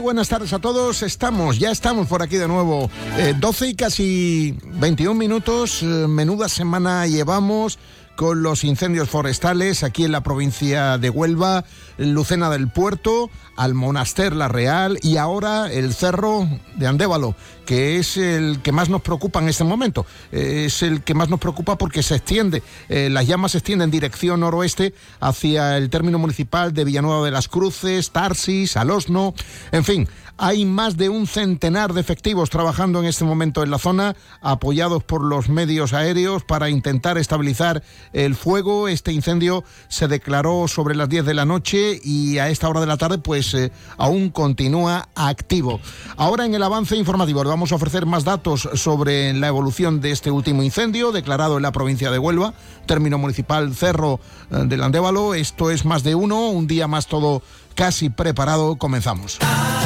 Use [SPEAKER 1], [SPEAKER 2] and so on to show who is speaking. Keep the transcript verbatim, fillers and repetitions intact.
[SPEAKER 1] buenas tardes a todos. Estamos, ya estamos por aquí de nuevo. Eh, doce y casi veintiún minutos. Eh, menuda semana llevamos con los incendios forestales aquí en la provincia de Huelva, Lucena del Puerto, Almonaster la Real y ahora el Cerro de Andévalo, que es el que más nos preocupa en este momento. Es el que más nos preocupa porque se extiende, eh, las llamas se extienden en dirección noroeste hacia el término municipal de Villanueva de las Cruces, Tarsis, Alosno, en fin. Hay más de un centenar de efectivos trabajando en este momento en la zona, apoyados por los medios aéreos para intentar estabilizar el fuego. Este incendio se declaró sobre las diez de la noche y a esta hora de la tarde pues eh, aún continúa activo. Ahora en el avance informativo le vamos a ofrecer más datos sobre la evolución de este último incendio declarado en la provincia de Huelva, término municipal Cerro del Andévalo. Esto es Más de Uno, un día más todo casi preparado. Comenzamos.